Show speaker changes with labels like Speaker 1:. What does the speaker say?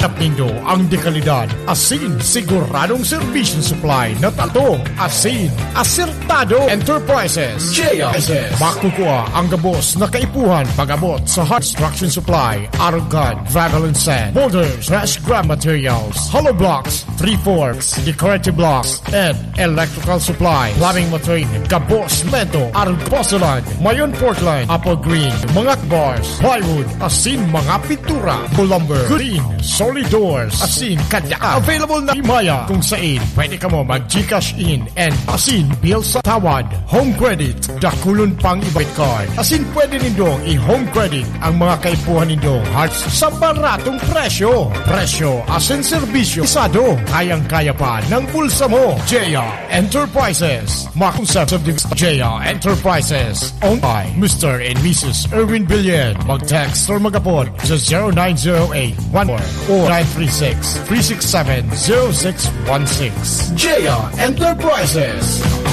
Speaker 1: Nindo ang dekalidad, asin, siguradong servisyon supply na tato, asin, asertado Enterprises. JIS. Makukuha ang gabos na kaipuhan pag-abot sa hard construction supply, arugad, gravel and sand, boulders, trash grab materials, hollow blocks, 3/4, decorative blocks, and electrical supply, plumbing material, gabos, mento, arug porcelain, mayon Portland, apple green, mga bars, plywood, asin, mga pintura, lumber, green, solid doors, asin, kadya. Available na Himaya kung saan pwede ka mo mag-Gcash in and asin bill sa tawad, home credit, dakulon pang ibait card. Asin pwede nindong i-home credit ang mga kaipuhan nindong hearts sa baratong presyo. Presyo, asin serbisyo, isado, kayang-kaya pa ng bulsa mo. Jaya Enterprises. Mga concepts of the Jaya Enterprises. Owned by Mr. and Mrs. Erwin Billion. Mag-text or mag-apod sa 0908-14 or 936-367-0616. Jaya Enterprises.